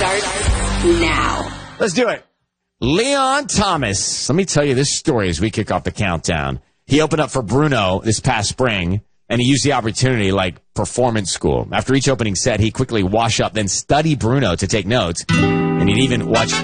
starts now. Let's do it. Leon Thomas. Let me tell you this story as we kick off the countdown. He opened up for Bruno this past spring, and he used the opportunity like performance school. After each opening set, he quickly wash up, then study Bruno to take notes, and he'd even watch